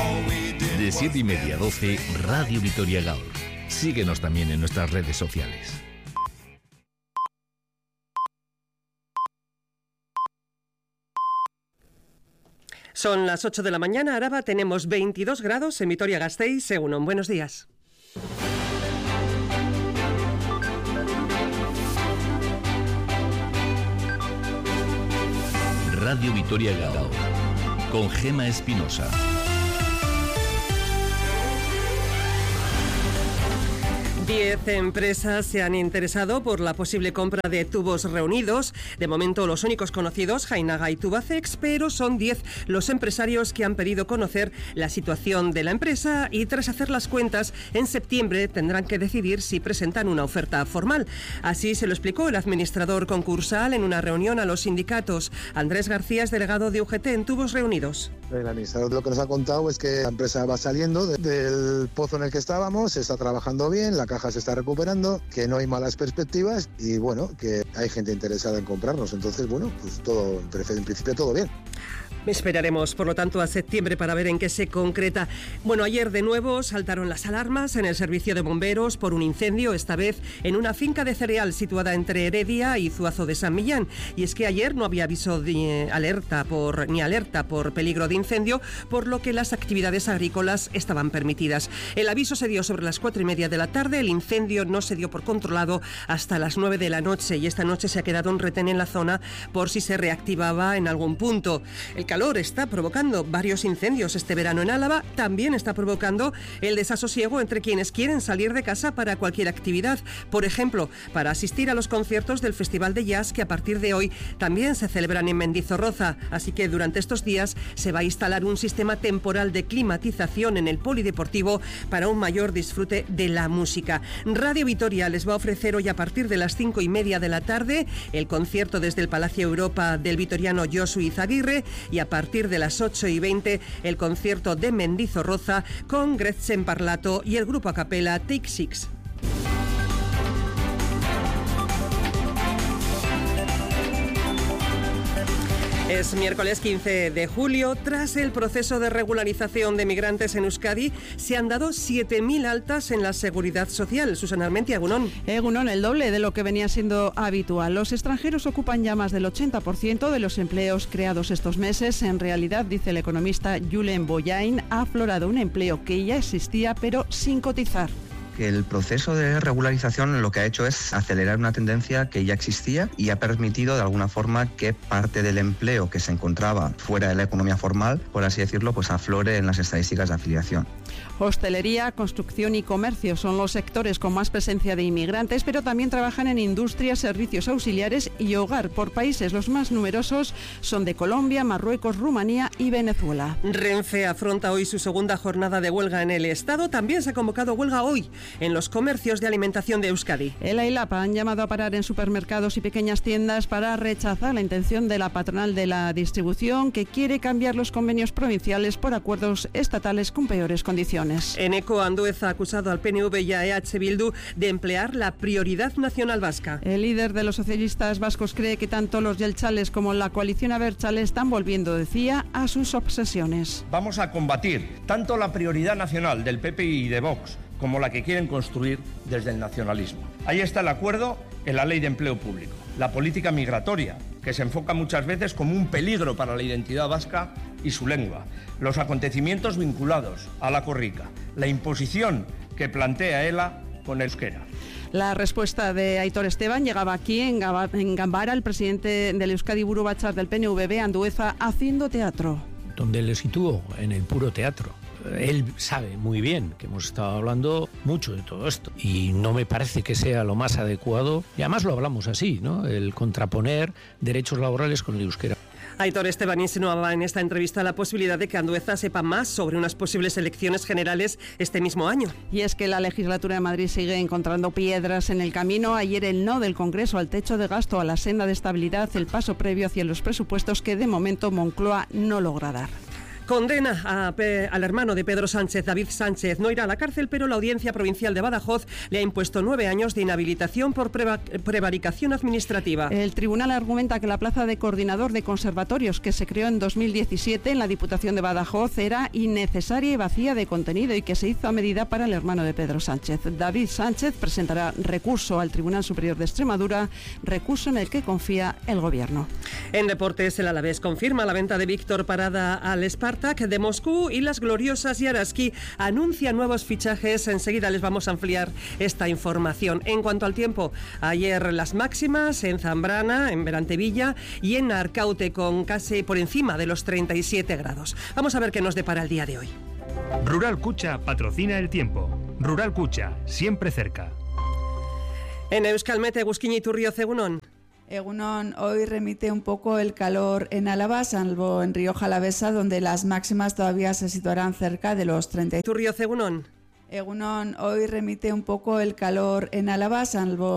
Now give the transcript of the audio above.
De 7:30 a 12, Radio Vitoria Gaur. Síguenos también en nuestras redes sociales. Son las 8 de la mañana, Araba, tenemos 22 grados en Vitoria-Gasteiz, Egunon. Buenos días. Radio Vitoria Gaur, con Gema Espinosa. Diez empresas se han interesado por la posible compra de Tubos Reunidos. De momento los únicos conocidos, Jainaga y Tubacex, pero son 10 los empresarios que han pedido conocer la situación de la empresa y tras hacer las cuentas en septiembre tendrán que decidir si presentan una oferta formal. Así se lo explicó el administrador concursal en una reunión a los sindicatos. Andrés García es delegado de UGT en Tubos Reunidos. El administrador lo que nos ha contado es que la empresa va saliendo del pozo en el que estábamos, se está trabajando bien, la caja se está recuperando, que no hay malas perspectivas y bueno, que hay gente interesada en comprarnos. Entonces, bueno, pues todo, en principio todo bien. Esperaremos, por lo tanto, a septiembre para ver en qué se concreta. Bueno, ayer de nuevo saltaron las alarmas en el servicio de bomberos por un incendio, esta vez en una finca de cereal situada entre Heredia y Zuazo de San Millán. Y es que ayer no había aviso de alerta por peligro de incendio, por lo que las actividades agrícolas estaban permitidas. El aviso se dio sobre las 4:30 de la tarde, el incendio no se dio por controlado hasta las 9 de la noche y esta noche se ha quedado un retén en la zona por si se reactivaba en algún punto. El calor está provocando varios incendios este verano en Álava, también está provocando el desasosiego entre quienes quieren salir de casa para cualquier actividad, por ejemplo, para asistir a los conciertos del Festival de Jazz que a partir de hoy también se celebran en Mendizorroza, así que durante estos días se va a instalar un sistema temporal de climatización en el polideportivo para un mayor disfrute de la música. Radio Vitoria les va a ofrecer hoy a partir de las 5:30 de la tarde el concierto desde el Palacio Europa del vitoriano Josu Izaguirre y a partir de las 8:20 el concierto de Mendizorroza con Gretchen Parlato y el grupo a capela Take Six. Es miércoles 15 de julio. Tras el proceso de regularización de migrantes en Euskadi, se han dado 7.000 altas en la Seguridad Social. Susana Armentia, Egunon. Egunon, el doble de lo que venía siendo habitual. Los extranjeros ocupan ya más del 80% de los empleos creados estos meses. En realidad, dice el economista Julen Boyain, ha aflorado un empleo que ya existía, pero sin cotizar. Que el proceso de regularización lo que ha hecho es acelerar una tendencia que ya existía y ha permitido de alguna forma que parte del empleo que se encontraba fuera de la economía formal, por así decirlo, pues aflore en las estadísticas de afiliación. Hostelería, construcción y comercio son los sectores con más presencia de inmigrantes, pero también trabajan en industria, servicios auxiliares y hogar. Por países, los más numerosos son de Colombia, Marruecos, Rumanía y Venezuela. Renfe afronta hoy su segunda jornada de huelga en el Estado. También se ha convocado huelga hoy en los comercios de alimentación de Euskadi. ELA y LAPA han llamado a parar en supermercados y pequeñas tiendas para rechazar la intención de la patronal de la distribución, que quiere cambiar los convenios provinciales por acuerdos estatales con peores condiciones. Eneco Andueza ha acusado al PNV y a EH Bildu de emplear la prioridad nacional vasca. El líder de los socialistas vascos cree que tanto los jeltzales como la coalición abertzale están volviendo, decía, a sus obsesiones. Vamos a combatir tanto la prioridad nacional del PP y de Vox como la que quieren construir desde el nacionalismo. Ahí está el acuerdo en la Ley de Empleo Público, la política migratoria, que se enfoca muchas veces como un peligro para la identidad vasca y su lengua, los acontecimientos vinculados a la corrica, la imposición que plantea ELA con euskera. La respuesta de Aitor Esteban llegaba aquí en Ganbara, el presidente del Euskadi Buru Batzar del PNVB, Andueza, haciendo teatro. Donde le sitúo, en el puro teatro. Él sabe muy bien que hemos estado hablando mucho de todo esto y no me parece que sea lo más adecuado, y además lo hablamos así, ¿no? El contraponer derechos laborales con el euskera. Aitor Esteban insinuaba en esta entrevista la posibilidad de que Andueza sepa más sobre unas posibles elecciones generales este mismo año. Y es que la legislatura de Madrid sigue encontrando piedras en el camino. Ayer el no del Congreso al techo de gasto, a la senda de estabilidad, el paso previo hacia los presupuestos que de momento Moncloa no logra dar. Condena al hermano de Pedro Sánchez, David Sánchez. No irá a la cárcel, pero la Audiencia Provincial de Badajoz le ha impuesto 9 años de inhabilitación por prevaricación administrativa. El tribunal argumenta que la plaza de coordinador de conservatorios que se creó en 2017 en la Diputación de Badajoz era innecesaria y vacía de contenido y que se hizo a medida para el hermano de Pedro Sánchez. David Sánchez presentará recurso al Tribunal Superior de Extremadura, recurso en el que confía el Gobierno. En deportes, el Alavés confirma la venta de Víctor Parada al Spartak de Moscú y las gloriosas y Araski anuncian nuevos fichajes. Enseguida les vamos a ampliar esta información. En cuanto al tiempo, ayer las máximas en Zambrana, en Berantevilla y en Arcaute con casi por encima de los 37 grados. Vamos a ver qué nos depara el día de hoy. Rural Cucha patrocina el tiempo. Rural Cucha, siempre cerca. En Euskalmet, Eguzkin Iturrioz, egunon. Egunon, hoy remite un poco el calor en Álava, salvo en Rioja Alavesa, donde las máximas todavía se situarán cerca de los 30. Iturrioz, egunon. Egunon, hoy remite un poco el calor en Álava, salvo